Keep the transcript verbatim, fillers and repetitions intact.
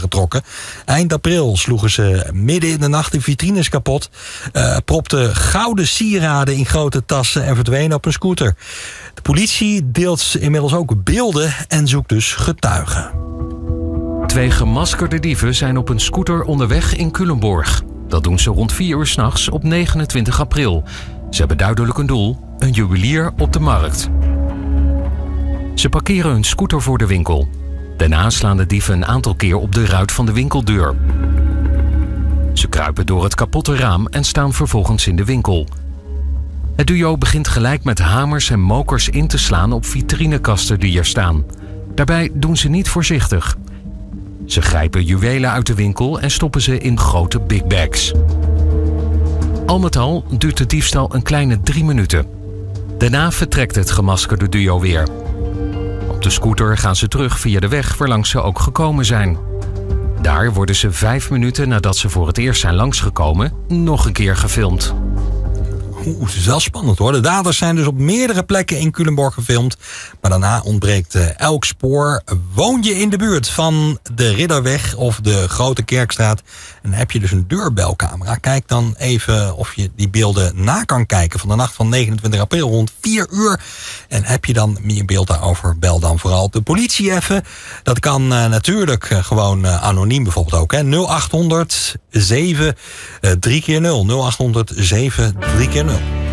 getrokken. Eind april sloegen ze midden in de nacht de vitrines kapot, uh, propten gouden sieraden in grote tassen en verdwenen op een scooter. De politie deelt inmiddels ook beelden en zoekt dus getuigen. Twee gemaskerde dieven zijn op een scooter onderweg in Culemborg. Dat doen ze rond vier uur 's nachts op negenentwintig april. Ze hebben duidelijk een doel: een juwelier op de markt. Ze parkeren hun scooter voor de winkel. Daarna slaan de dieven een aantal keer op de ruit van de winkeldeur. Ze kruipen door het kapotte raam en staan vervolgens in de winkel. Het duo begint gelijk met hamers en mokers in te slaan op vitrinekasten die er staan. Daarbij doen ze niet voorzichtig. Ze grijpen juwelen uit de winkel en stoppen ze in grote big bags. Al met al duurt de diefstal een kleine drie minuten. Daarna vertrekt het gemaskerde duo weer. Op de scooter gaan ze terug via de weg waarlangs ze ook gekomen zijn. Daar worden ze vijf minuten nadat ze voor het eerst zijn langsgekomen nog een keer gefilmd. Oeh, het is wel spannend hoor. De daders zijn dus op meerdere plekken in Culemborg gefilmd. Maar daarna ontbreekt uh, elk spoor. Woon je in de buurt van de Ridderweg of de Grote Kerkstraat en heb je dus een deurbelcamera, kijk dan even of je die beelden na kan kijken van de nacht van negenentwintig april rond vier uur. En heb je dan meer beeld daarover, bel dan vooral de politie even. Dat kan uh, natuurlijk uh, gewoon uh, anoniem bijvoorbeeld ook. Hè. nul acht honderd zeven drie keer nul. nul acht honderd zeven drie keer nul.